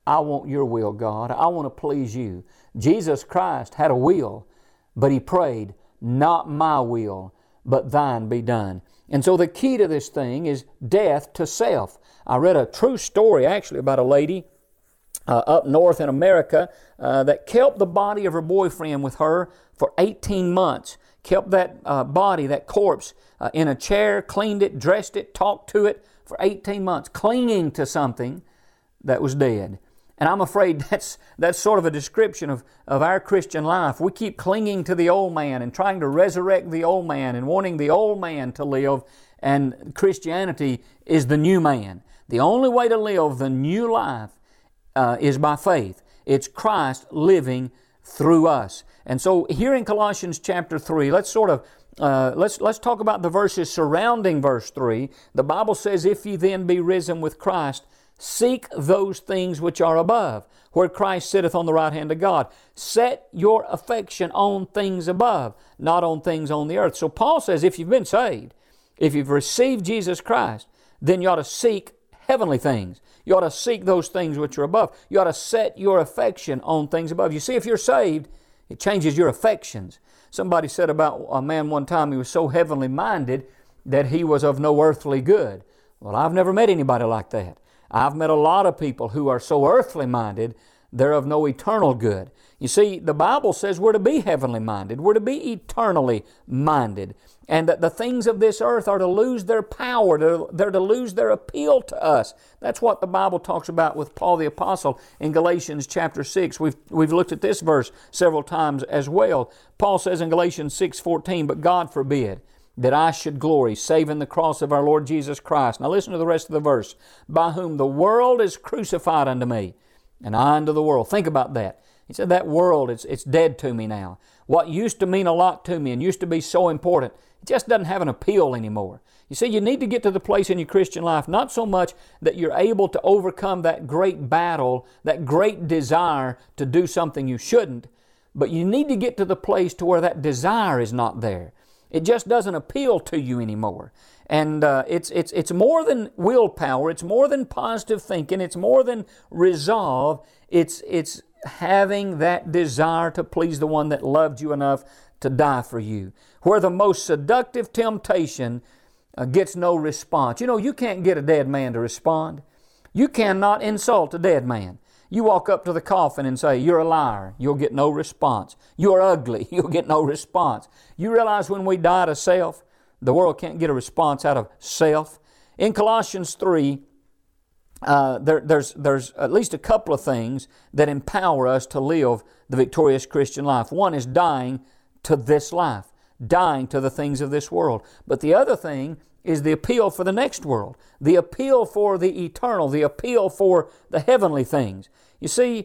I want your will, God. I want to please you. Jesus Christ had a will, but He prayed, not my will, but thine be done. And so the key to this thing is death to self. I read a true story actually about a lady up north in America that kept the body of her boyfriend with her for 18 months. Kept that body, that corpse, in a chair, cleaned it, dressed it, talked to it for 18 months, clinging to something that was dead. And I'm afraid that's sort of a description of our Christian life. We keep clinging to the old man and trying to resurrect the old man and wanting the old man to live, and Christianity is the new man. The only way to live the new life is by faith. It's Christ living through us. And so here in Colossians chapter 3, let's talk about the verses surrounding verse 3. The Bible says, if ye then be risen with Christ, seek those things which are above, where Christ sitteth on the right hand of God. Set your affection on things above, not on things on the earth. So Paul says, if you've been saved, if you've received Jesus Christ, then you ought to seek heavenly things. You ought to seek those things which are above. You ought to set your affection on things above. You see, if you're saved, it changes your affections. Somebody said about a man one time, he was so heavenly minded that he was of no earthly good. Well, I've never met anybody like that. I've met a lot of people who are so earthly minded, they're of no eternal good. You see, the Bible says we're to be heavenly minded. We're to be eternally minded. And that the things of this earth are to lose their power. They're to lose their appeal to us. That's what the Bible talks about with Paul the Apostle in Galatians chapter 6. We've looked at this verse several times as well. Paul says in Galatians 6:14, but God forbid that I should glory, save in the cross of our Lord Jesus Christ. Now listen to the rest of the verse. By whom the world is crucified unto me, and I unto the world. Think about that. He said that world, it's dead to me now. What used to mean a lot to me and used to be so important, it just doesn't have an appeal anymore. You see, you need to get to the place in your Christian life, not so much that you're able to overcome that great battle, that great desire to do something you shouldn't, but you need to get to the place to where that desire is not there. It just doesn't appeal to you anymore. And it's more than willpower. It's more than positive thinking. It's more than resolve. It's having that desire to please the one that loved you enough to die for you. Where the most seductive temptation gets no response. You know, you can't get a dead man to respond. You cannot insult a dead man. You walk up to the coffin and say, you're a liar. You'll get no response. You're ugly. You'll get no response. You realize when we die to self, the world can't get a response out of self. In Colossians 3, there's at least a couple of things that empower us to live the victorious Christian life. One is dying to this life, dying to the things of this world. But the other thing is the appeal for the next world, the appeal for the eternal, the appeal for the heavenly things. You see,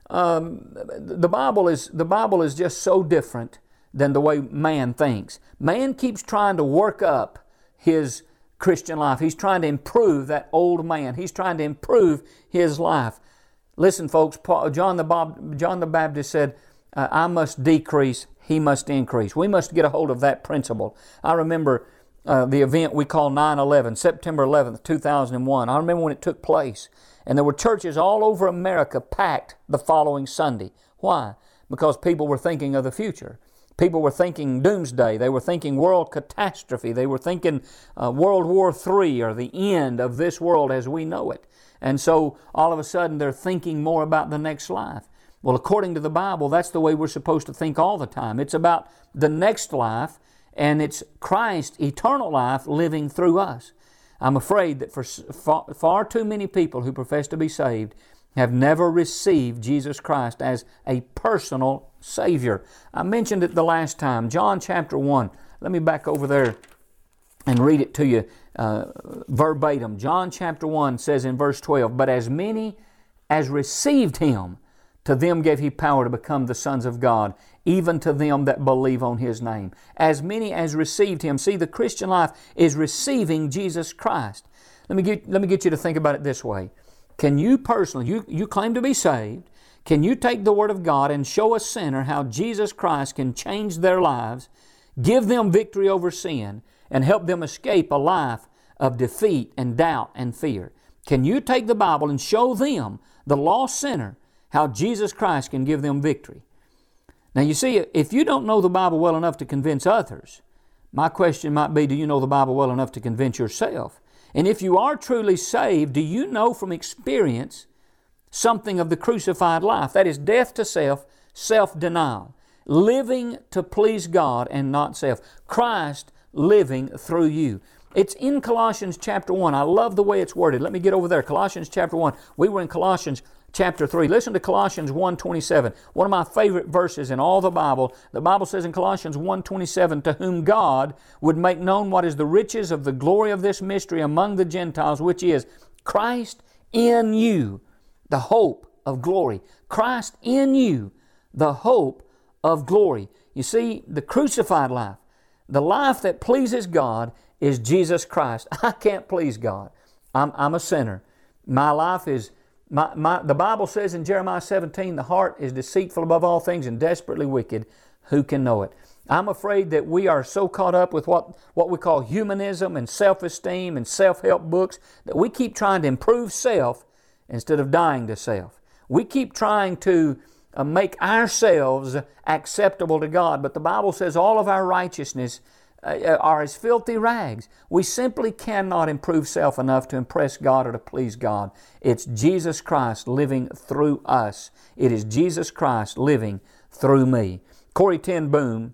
the Bible is just so different than the way man thinks. Man keeps trying to work up his Christian life. He's trying to improve that old man. He's trying to improve his life. Listen, folks, John the Baptist said, I must decrease, he must increase. We must get a hold of that principle. I remember the event we call 9/11, September 11th, 2001. I remember when it took place. And there were churches all over America packed the following Sunday. Why? Because people were thinking of the future. People were thinking doomsday. They were thinking world catastrophe. They were thinking World War III or the end of this world as we know it. And so all of a sudden they're thinking more about the next life. Well, according to the Bible, that's the way we're supposed to think all the time. It's about the next life, and it's Christ, eternal life, living through us. I'm afraid that for far too many people who profess to be saved have never received Jesus Christ as a personal Savior. I mentioned it the last time, John chapter 1. Let me back over there and read it to you verbatim. John chapter 1 says in verse 12, but as many as received Him, to them gave He power to become the sons of God, even to them that believe on His name. As many as received Him. See, the Christian life is receiving Jesus Christ. Let me get you to think about it this way. Can you personally, you claim to be saved, can you take the Word of God and show a sinner how Jesus Christ can change their lives, give them victory over sin, and help them escape a life of defeat and doubt and fear? Can you take the Bible and show them the lost sinner, how Jesus Christ can give them victory. Now you see, if you don't know the Bible well enough to convince others, my question might be, do you know the Bible well enough to convince yourself? And if you are truly saved, do you know from experience something of the crucified life? That is death to self, self-denial, living to please God and not self. Christ living through you. It's in Colossians chapter 1. I love the way it's worded. Let me get over there. Colossians chapter 1. We were in Colossians chapter 3. Listen to Colossians 1:27. One of my favorite verses in all the Bible. The Bible says in Colossians 1:27, to whom God would make known what is the riches of the glory of this mystery among the Gentiles, which is Christ in you, the hope of glory. Christ in you, the hope of glory. You see, the crucified life, the life that pleases God, is Jesus Christ. I can't please God. I'm a sinner. My life is, the Bible says in Jeremiah 17, the heart is deceitful above all things and desperately wicked. Who can know it? I'm afraid that we are so caught up with what we call humanism and self-esteem and self-help books that we keep trying to improve self instead of dying to self. We keep trying to make ourselves acceptable to God, but the Bible says all of our righteousness are as filthy rags. We simply cannot improve self enough to impress God or to please God. It's Jesus Christ living through us. It is Jesus Christ living through me. Corrie ten Boom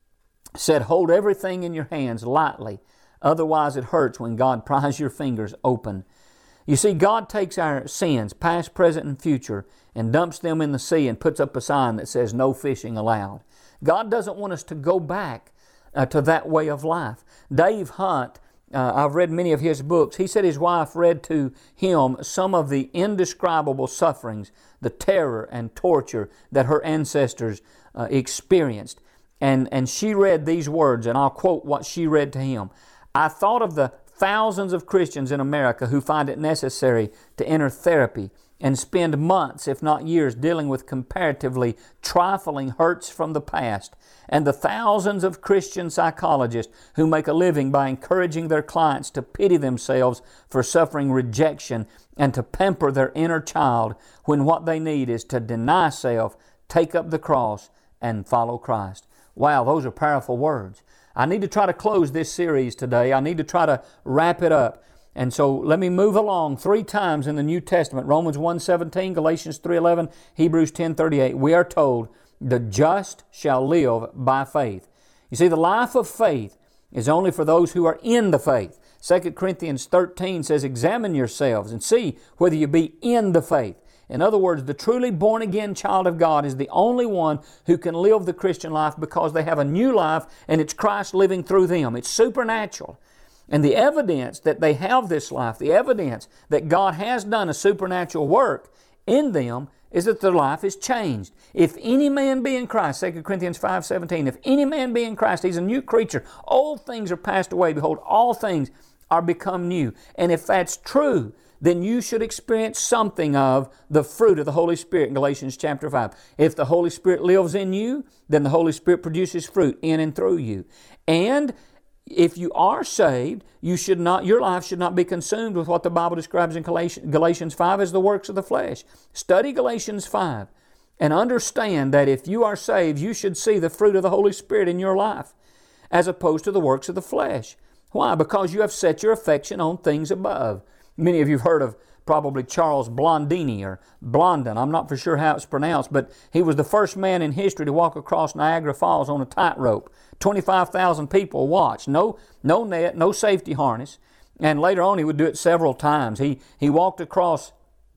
said, hold everything in your hands lightly, otherwise it hurts when God pries your fingers open. You see, God takes our sins, past, present, and future, and dumps them in the sea and puts up a sign that says no fishing allowed. God doesn't want us to go back to that way of life. Dave Hunt, I've read many of his books. He said his wife read to him some of the indescribable sufferings, the terror and torture that her ancestors experienced. And she read these words, and I'll quote what she read to him. I thought of the thousands of Christians in America who find it necessary to enter therapy and spend months, if not years, dealing with comparatively trifling hurts from the past, and the thousands of Christian psychologists who make a living by encouraging their clients to pity themselves for suffering rejection and to pamper their inner child when what they need is to deny self, take up the cross, and follow Christ. Wow, those are powerful words. I need to try to close this series today. I need to try to wrap it up. And so let me move along 3 times in the New Testament. Romans 1:17, Galatians 3:11, Hebrews 10:38. We are told, the just shall live by faith. You see, the life of faith is only for those who are in the faith. 2 Corinthians 13 says, examine yourselves and see whether you be in the faith. In other words, the truly born-again child of God is the only one who can live the Christian life because they have a new life and it's Christ living through them. It's supernatural. And the evidence that they have this life, the evidence that God has done a supernatural work in them is that their life is changed. If any man be in Christ, 2 Corinthians 5:17, if any man be in Christ, he's a new creature. Old things are passed away. Behold, all things are become new. And if that's true, then you should experience something of the fruit of the Holy Spirit in Galatians chapter 5. If the Holy Spirit lives in you, then the Holy Spirit produces fruit in and through you. And if you are saved, your life should not be consumed with what the Bible describes in Galatians 5 as the works of the flesh. Study Galatians 5 and understand that if you are saved, you should see the fruit of the Holy Spirit in your life as opposed to the works of the flesh. Why? Because you have set your affection on things above. Many of you have heard of probably Charles Blondini or Blondin. I'm not for sure how it's pronounced, but he was the first man in history to walk across Niagara Falls on a tightrope. 25,000 people watched. No net, no safety harness. And later on he would do it several times. He walked across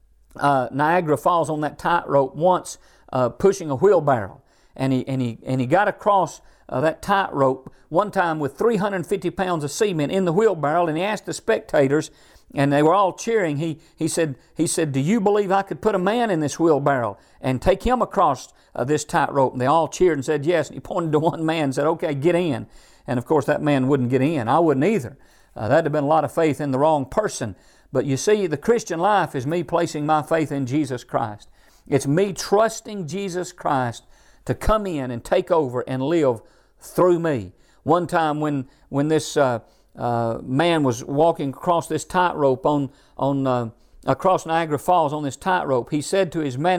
Niagara Falls on that tightrope once pushing a wheelbarrow. And he got across that tightrope one time with 350 pounds of cement in the wheelbarrow, and he asked the spectators, and they were all cheering. He said, do you believe I could put a man in this wheelbarrow and take him across this tightrope? And they all cheered and said yes. And he pointed to one man and said, okay, get in. And of course that man wouldn't get in. I wouldn't either. That'd have been a lot of faith in the wrong person. But you see, the Christian life is me placing my faith in Jesus Christ. It's me trusting Jesus Christ to come in and take over and live through me. One time when this man was walking across this tightrope on across Niagara Falls on this tightrope, he said to his manager,